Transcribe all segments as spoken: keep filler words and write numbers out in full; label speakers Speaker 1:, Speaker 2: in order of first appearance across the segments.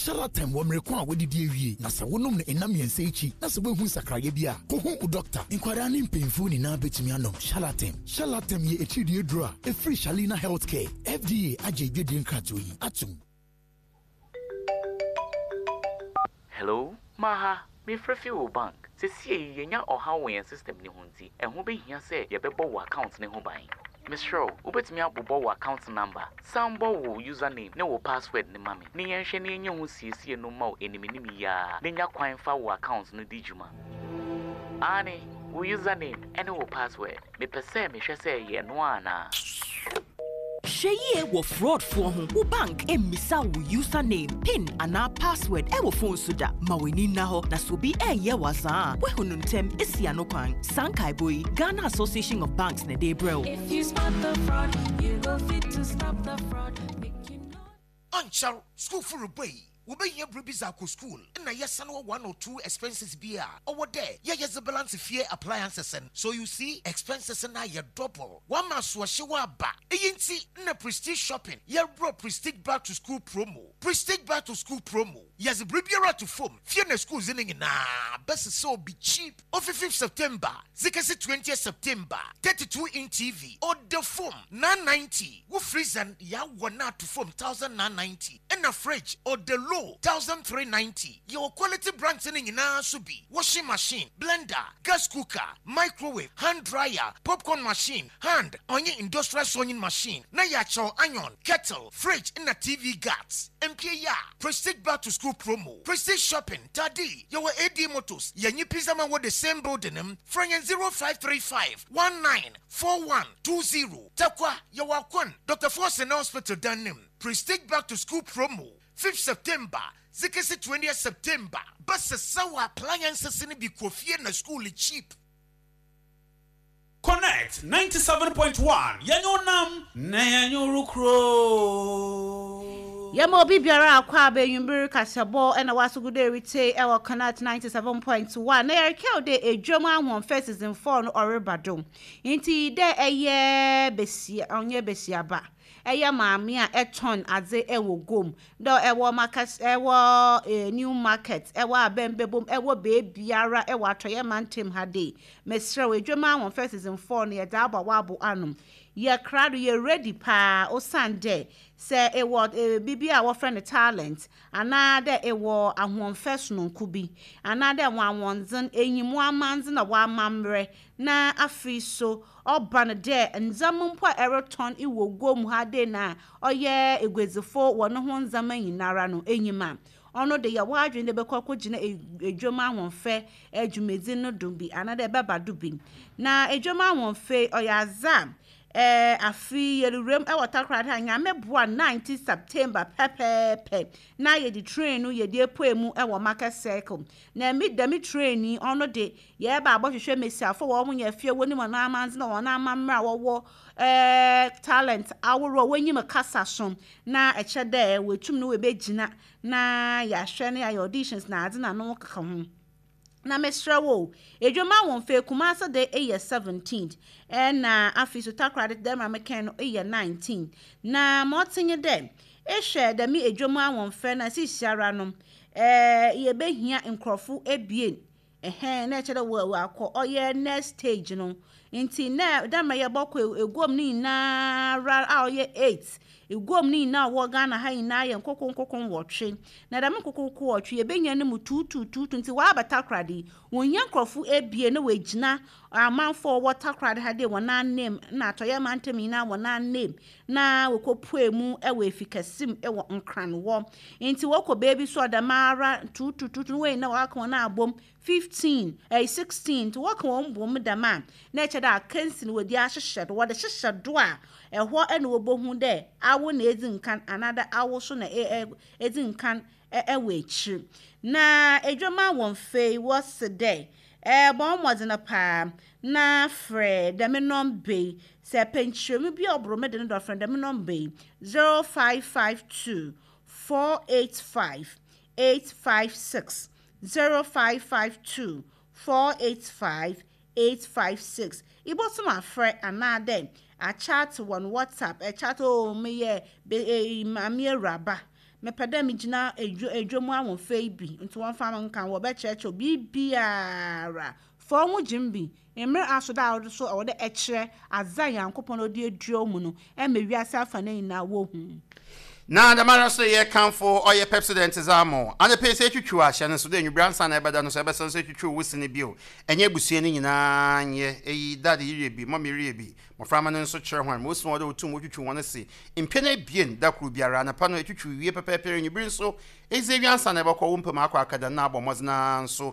Speaker 1: Charlatan wo mrekwa we didi ewie na se wonom ne enam yense echi na se wehu sakraye bia ko hu doctor inkwara ne mpemfu ni na betimi anom Charlatan Charlatan ye echi die dro a free Shalina Healthcare F D A aje dwedi nkrato yi atum.
Speaker 2: Hello maha me frefi wo bank se sie yenya oha wen system ni hunti ehun be hia se ye bebo wo account ne ho ban. Miss Show, ubetimi abobo wo account number, sambo wo username, ne wo password ne mami. Ni yenhwe ne yenye hu siesie no ma enimi ni mi ya. Ne nya kwan fa wo account no di djuma. Ani, wo username ene wo password. Me pese me hwe se ye no ana.
Speaker 3: Sheye wo fraud for ho wo bank emisa wo username pin ana password e wo phone suda ma weni na ho na so bi eye waza we hununtem esia no kwan sankai boy Ghana Association of Banks na dey bro.
Speaker 4: If you spot the fraud you go fit to stop the fraud make you know
Speaker 5: Anchar school for a boy we be here Bribiza school na yes no one or two expenses be over there yeah yes the balance fear appliances and so you see expenses na ya double one man so shewa ba eyinti na prestige shopping yeah bro prestige back to school promo prestige back to school promo yes Bribiara to form fear na schools in na best so be cheap of fifth September zikase twentieth September thirty-two inch T V or the form nine ninety wo freezer ya wana to form one thousand nine ninety and a fridge or the low one thousand three ninety. Your quality brands in na should be washing machine, blender, gas cooker, microwave, hand dryer, popcorn machine, hand onion industrial sewing machine, na ya chow iron, kettle, fridge in a T V guards. M P A Prestige back to school promo. Prestige shopping, Tadi, your A D Motors, your new pizza man with the same building, Frank zero five three five one nine four one two zero. Takwa, your one, Doctor Force and Hospital Danim. Prestige back to school promo. fifth September, zikese twentieth September. Bus sawa appliances in be coffee na school cheap.
Speaker 6: Connect ninety-seven point one. Yanyo nam na yanyo rukro.
Speaker 7: Yamo bibiara akwa be yumbiri kasabo ena wasugude rite ewa Connect ninety-seven point one. Na yarike de ejoma ahon first season four no orebadom. Inti de eye besia onye besia ba. Eya maami a eton adze ewo gom do ewo market ewo e new market ewo abembebom ewo bebiara ewo atoye mantem hade mesre we dwema won first season four ne da aba wabo anum ye crowd ye ready pa osande se ewo e, bibi a wo friend talent anade ewo ahon first no kubi anade wan wonzen enyimu amanze na wa mamre na afi so oban de nzamumpo ereton iwo gom hade na oye egwezifo wono ho nzama yinara no enyima ono de ya wadwe de bekọ gina edwoma ahonfe adwumedi no dumbi anade beba dubi na edwoma ahonfe oyaza eh afi yerurem e watakrada anya meboa nineteenth September pepepe na ye di train no ye di epoemu e wo market circle na mi da mi train ni ono de ye ba abohwehwe mesiafo wo mo ye fie woni mo na amanze na wo na amamra wo wo eh talent aworo wanyim kasa som na eche de wetum no we begina na ya hwe na ya auditions na ade na no kaka ho na mesra wo edwoma won fe kumasa de eye seventeenth and na afiso takrade dem ameken no eye nineteenth na motinye de e hwe de mi edwoma won fe na sisiara no eh ye behia nkrofo ebien ehe na eche de wo akọ oye next stage no nti na dem ye bokọ egom ni na ra a oye eight egom ni na wo Ghana ha ina ye nkokon nkokon wotwe na dem nkokon ko wotwe ye benya ne mu two two two nti wa abatakrade wonya nkrofu ebie na wagina amanfo watakrade ha de wona name na atoye mantemi na wona name na wokopuemu ewe efikasim ewo nkran wo nti woko baby so da mara two two two we na waka na abom fifteen eh sixteen to waka won bom da man na eche da kansin wodi ahyehye wo de hyehye do a ehwo ene wo bohu de awo na ezi nkan anada awo so na ezi nkan ewe echi na edwoma won fe was day eh bon modena pa na fre de me nombe se penchemi bi obro me de no friend de me nombe zero five five two four eight five eight five six zero five five two four eight five eight five six ibo so ma fre anade a chat on WhatsApp a chat o me ye be mami raba me peda me gina edwo edwomu awon fei bi nti won fa man kan wo be cheche bibiara for ho jimbi emre asoda awo so awo de ekire azan yankopon odi eduo mu no e me wiase afa na nyina wo hu
Speaker 8: na da mara so ye kanfo oye president zamo ane pese twitwu a hye ne so de nwubransa na ebeda no so ebesan so twitwu wusine bio enye busue ni nyina nye eyi dade yire bi mo mere bi mo frama no so kire hwan mo so wode otum twitwu won se impene bien da kru biara na pa no twitwu wie pepepere nwubrin so eze wiansa na ebekọ wompem akọ akada na abomozna nso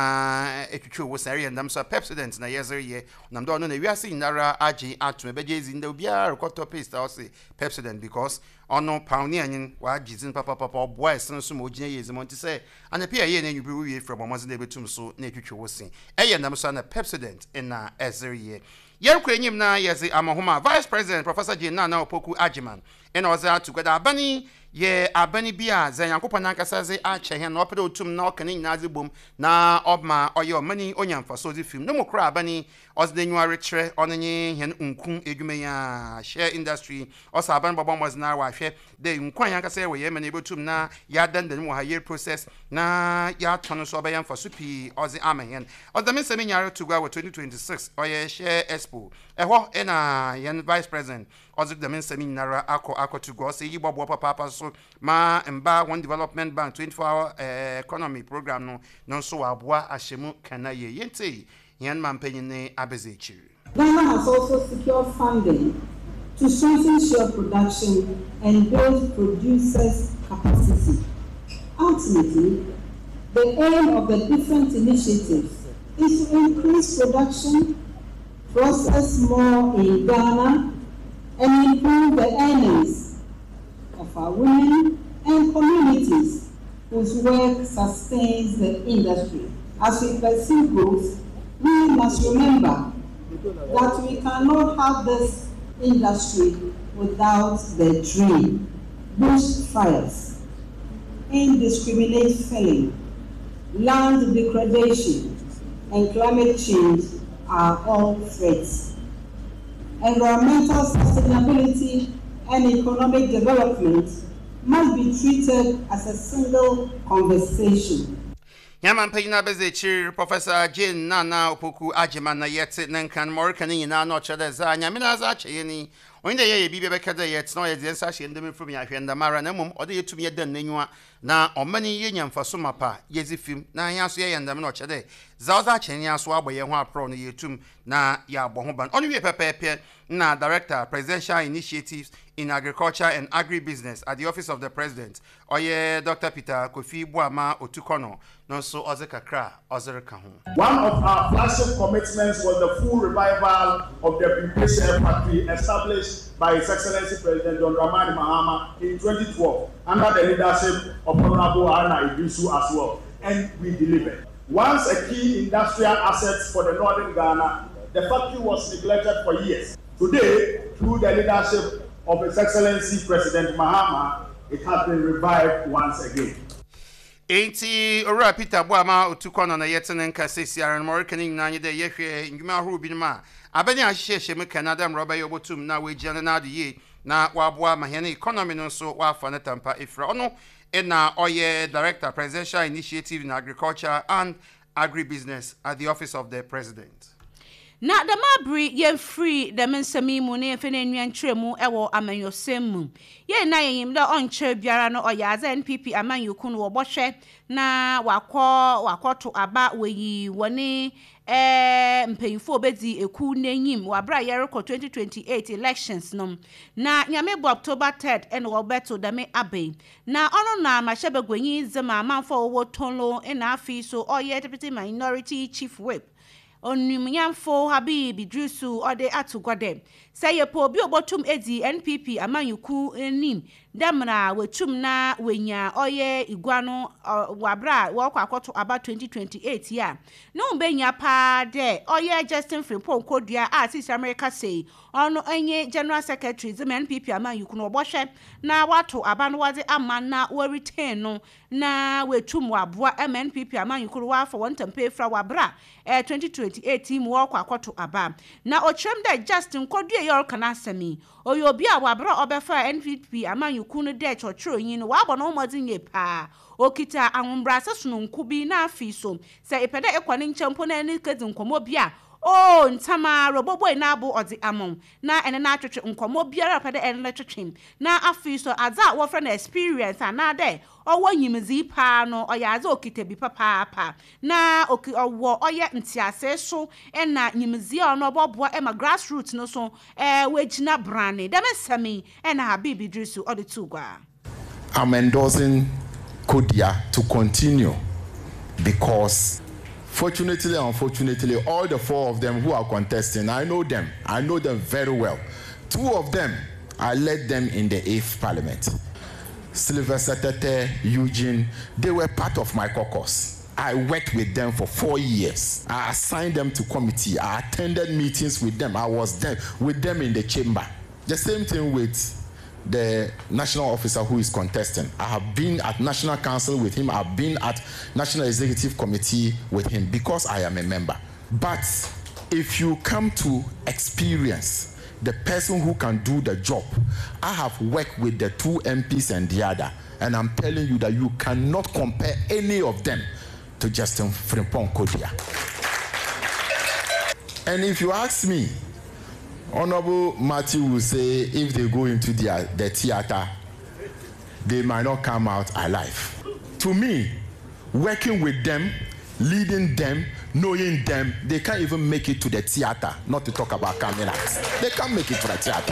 Speaker 8: na etwitwu wusare yendam so president na yezer ye nam do no na wiase nyinara agi atum ebeje ezi nda biara rekoto paste o se president because ono pawni anyin wa gizin papa papa boy sen so mo gina yezi monti say anapi aye na nwubri wie from omozo na betum so na etwitwu wosin eye nam so na president na ezer ye yerkwa enyim na yezi amahoma vice president professor Jane Nana Opoku Ajiman ena oza together abani ye abani bia za yankopon ankasa ze a chehe na opedo otum na okane nyina ze bom na obma oyo mani onyamfa so ze film no mokra abani ozde nyuare kire onenye hen nkun edwume ya share industry osa aban bobom wazna wa hwe de nkwan yankasa we ye mani betum na ya dandan mo ha year process na ya tono so oba yamfa so pi oze amahen odame semi nyare to go twenty twenty-six oye share expo eho ena yen vice president oze de men semi nyara akọ akọ to go say yibobo papa so ma mba one development bank twenty-four hour uh, economy program no no so aboa ahyemu kana ye yente yan mampanyin ne abezechi.
Speaker 9: Ghana has also secured funding to strengthen shea production and build producers' capacity. Ultimately, the aim of the different initiatives is to increase production, process more in Ghana, and improve the earnings of our women and communities whose work sustains the industry. As we pursue growth, we must remember that we cannot have this industry without the drain, bushfires, indiscriminate felling, land degradation, and climate change are all threats. Environmental sustainability and economic development must be treated as a single conversation.
Speaker 8: Yaman payina bezechi Professor Jane Nana Opoku Ajiman na yet nankan Morkan na no chada za nyamina za cheni onde ye bi be kada yet no ye densa hye ndem from ya hwe ndamara na mum ode yetum ye dan nanwa na omani ye nyamfa so mapa yezi film na ya so ye ndam no chede za za cheni aso aboye ho apro no yetum na ya abo ho ban onwe pepepe na director presidential initiatives in agriculture and agribusiness at the office of the president oye Doctor Peter Kofi Buama Otukono no so ozekakra ozereka ho.
Speaker 10: One of our flagship commitments was the full revival of the British factory established by His Excellency President John Dramani Mahama in twenty twelve under the leadership of Honorable Arna Idrisu as well, and we delivered. Once a key industrial asset for the northern Ghana, the factory was neglected for years. Today, through the leadership of His Excellency President Mahama, it has been revived once again.
Speaker 8: Enti ora Peter Buama Otukono na yetene nka sesiaran Morkan na nye de yehwe ndwuma horo bi ma abani ahyehye me Canada mroba yobotum na wegiana na ade ye na waboa mahene economy no so wafa na tampa efra ono ena oye director presidential initiative in agriculture and agribusiness at the office of the president.
Speaker 7: Na da mabri ye free da mensami mu ne fe na nwan tremu ewo amanyosem mu ye na yim da onche biara no oyaza N P P amanyokun wo bohwe na wakọ wakoto aba weyi woni eh mpanyifo obedi eku n'enyim wabra yereko twenty twenty-eight elections no na nyame bo October third and Roberto Dame Abe na ono na mashebe gwenyi zema manfo wo tonlo ena afi so oye deputy minority chief whip onimnyamfo Habib Idrisu ode atugode say po bi obotum edi N P P amanyuku enim damra wetum na wenya oye igwano wabra wakwa akoto aba twenty twenty-eight ya no benya pa de oye Justin Frimpong kodua artist America say ono enye general secretary the N P P amanyuku no bohwe na wato aba no wade amana we retain no na wetum waboa N P P amanyuku wa for one tempe fra wabra eh twenty twenty-eight mu wakwa akoto aba na ochrem da Justin kodua yor kana sami oyo obi a wabra obefa N P P amanyuku no de chochoro yin no wabɔ no modin ye pa okita anwumbrase sononku bi na afiso se epede ekwane nchempo na ni kedi nkomo bia o ntama roboboy na abo odi amon na ene na atwetwe nkomo biara pede ene na twetwem na afiso adza wo fra na experience ana de owo nyimzi pa no oyaza okita bi papa pa na oki owo oye ntiase so ena nyimzi ono boboa ema grassroots no so eh wegina brane dem semi ena Habibi Idrisu odi tugwa.
Speaker 11: I'm endorsing Kodia to continue because fortunately and unfortunately, all the four of them who are contesting, I know them. I know them very well. Two of them, I led them in the eighth parliament. Sylvester Tete, Eugene, they were part of my caucus. I worked with them for four years. I assigned them to committee. I attended meetings with them. I was there with them in the chamber. The same thing with the national officer who is contesting. I have been at National Council with him. I've been at National Executive Committee with him because I am a member. But if you come to experience the person who can do the job, I have worked with the two M Ps and the other, and I'm telling you that you cannot compare any of them to Justin Frimpong Kodia. And if you ask me, Honorable Matthew will say if they go into the, the theater, they might not come out alive. To me, working with them, leading them, knowing them, they can't even make it to the theater, not to talk about coming out. They can't make it to the theater.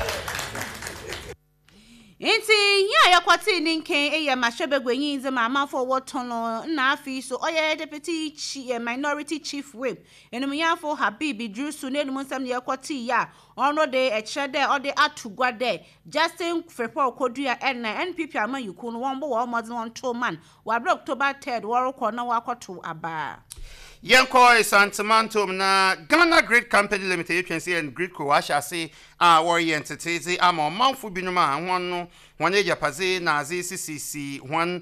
Speaker 7: Inti ya yakwati ninke eye mashebe gwenyize mama for wotono na afiso oye deputy chief, minority chief whip enum ya for Habibi Idrisu ne enum nsam yakwati ya ono de eche de ode atugwa de Justin Frimpong Kodia na N P P amanyuku no won bo wo modern one two man wa October third woro ko na wakoto aba.
Speaker 8: Yanko is Santamantum na Ghana Great Company Limited, you can see, and Great Co. I shall say, ah, warrior entity, I'm on Mount Fubinuma, one, one age paze, Nazi, C C C, one,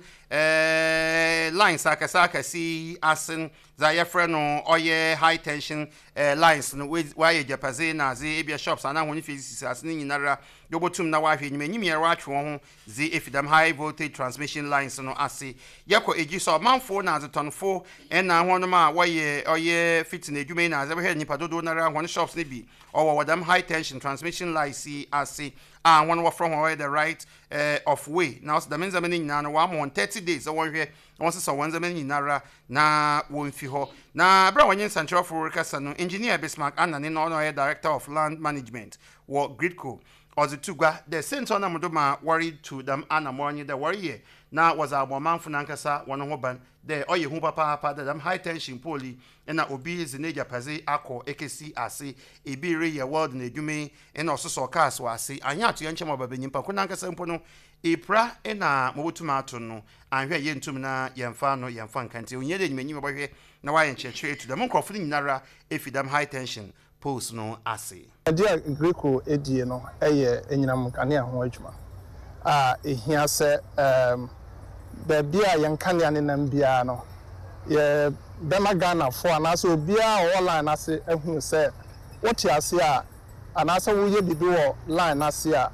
Speaker 8: eh, line, Saka Saka, see, Asin, Zayafreno, Oye, high tension, eh, lines, no way, why Japaze, Nazi, Abia shops, and I want if it's as Nara, Yobotum Nawafi, you may need me a watch one, the if them high voltage transmission lines, no, I see, Yako, a so Mount four, Nazi, ton four, and I want ma, why ye, or ye, fitting a Jumena, as ever had Nipadodo, Nara, one shops, maybe, or what them high tension transmission lines, see, I see. Ah, one was from away the right uh, of way. Now, the men's meaning now one on thirty days. I want here once so one's meaning nara na won fiho. Na Brown Central for Workers and Engineer Bismarck and an honor director of land management or Great Co. Or the Tuga, the center on Amadoma worried to them and a morning the warrior. Now was our man for Nankasa, one hoban, the oye humpa papa, the high tension poly, and that obeys the Naja Paze, Ako, A K C, I see, a beery, a world in the Jume, and also saw cars, I see, and yet to Yancham of Benimpa, Kunanka Sampono, a pra, and a motumatono, and here Yentumina, Yanfano, Yanfan Canty, when you're many over here, now I enchant to the monk of Nara, if you them high tension. Post no assay.
Speaker 12: Dear Greco, Ediano, a year in Yamukania Hodgman. Ah, here say, um, the beer young canyon in Ambiano. Yeah, Bemagana for an asso beer or line as a who said, what you see, and as a will be do line as here.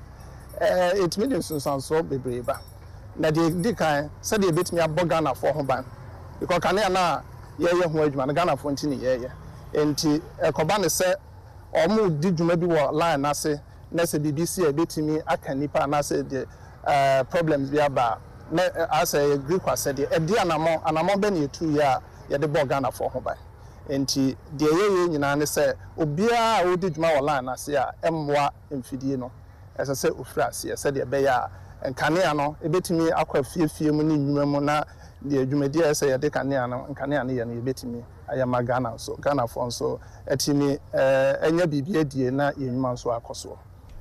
Speaker 12: It means sound so be brave. Now, the Dickai said he beat me a bogana for Hoban because Canana, yeah, Hodgman, Ghana Fontini, yeah. Enti ekobane se omu di dwuma bi wo line na se na se B B C e betimi aka nipa na se the uh, problems bi aba na as a Greek said the e di anamo anamo be na etu ya ye de Ghana for ho ba enti de ye nyina ne se obia a odi dwuma wo line na se a emmoa mfidie no ese se ofra se se de be ya nkanea no e betimi akwa fiefie mu ni dwuma mu na the Jumedi as a decanian and Canian and Betimi, I am a Ghana, so Ghana phone so etimi enya bibia die na yenman so akoso.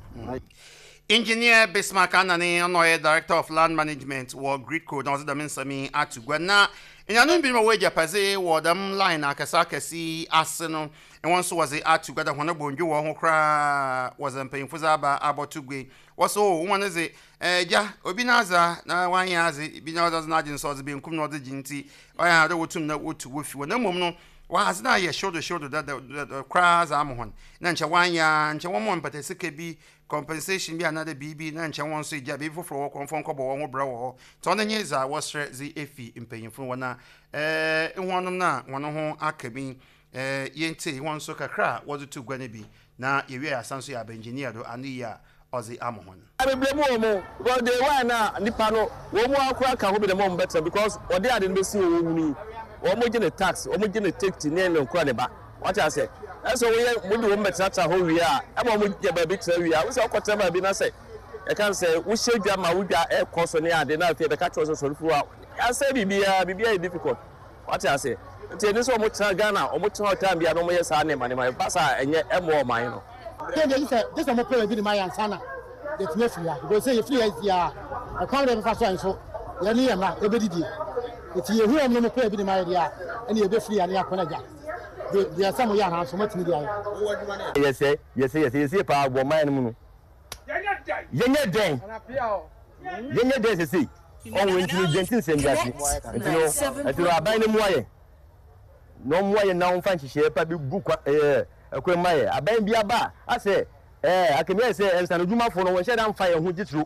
Speaker 8: Engineer Bismarck Anani, Honorary Director of Land Management, or Great Co. Knows the Minsami Atugwana. In an unbelievable way, Japaze, or them line Akasaka see Arsenal, and once was the Atugada Honorable you who cry wasn't paying for Zaba about Tugwe. Was so one is it, eh, ja, Obinaza, now one years, Binaza's Nagin sauce being come not the ginty, or I had to know what to with you, and no moment. Was now ye shoulder shoulder that the cries are one. Nancha one ya and one but a sick be compensation bi another B B na nche won so ija be foforo wo konfon ko bo wo bra wo to na nye za wo sre zi efi mpanyimfo wona eh ehwonom na wono ho akabi eh yente won so kakra wo to gwane bi na yewe asanso ya engineer do ani ya ozi amohon
Speaker 13: abeblemu mo because the why na nipa no wo mu akura ka ho be the more better because odi ade no si wo huni wo mo gine tax wo mo gine take ti ne no nkura ne ba what I say eso wo ye mo di wo better ta ho wi a e mo mo je ba bi tra wi a wo se okota ba bi na say e kan say wo shedwa ma wo dwa e koso ne ade na fe be ka tro so so fu a I say bibia bibia is difficult what I say ti ni so mo tra Ghana o mo tra time bia no mo ye sa ne ma ne ma ba sa enye e mo man no
Speaker 14: they say this mo play with my ansana the free ya go say free ya I come dem fa so so ya ni ma e be didi ti ye hu am no play with my dia ene e be free ya ne akona ja they are some ya han so matini dia
Speaker 13: yes yes yes yes pa bo man mu no yenye den yenye den se say on intelligent sendati entino entino aban ne mu aye no mu aye na on fan hihye pa bi gu eh akwa maye aban bia ba ase eh akemi ese ensan odwumafo no won hye dan fa ye ho gitru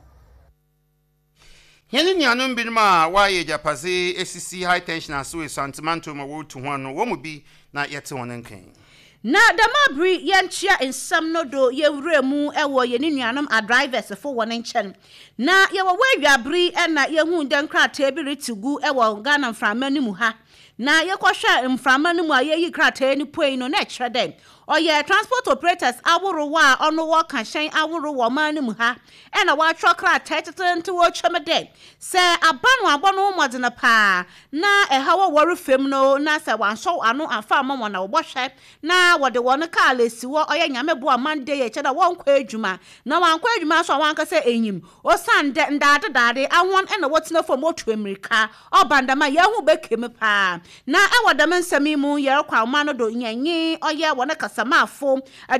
Speaker 8: yene nianom bi ma wa ye japaze A C C high tension aso santimanto ma wo tu ho no wo mu bi na yete won nkan
Speaker 7: na damabri yenchia ensam no do yewure mu ewo ye ni nuanom a drivers fo won nchen na ye wo wadwabri e na ye hu den krata bi retigu ewo Ghana mframani mu ha na ye kwhwa mframani mu aye yi krata ni poin no na kire den oye transport operators aworo wa ono wo ka hyen aworo wo man mu ha e na wa tro krata tetente wo twemede se abanu abono mo de na pa na e hawo wori fem no na se wan so anu afa mo na wo hwe na wode won ka lesi wo oye nyame bo amande ye che da won kwa adwuma na wan kwa adwuma so wan ka se enyim o sande ndade dade awon e na wotena fo motu amerika obandama ye hu bekem pa na e wode mensami mu ye kwa ma no do nyanyi oye won ka samafo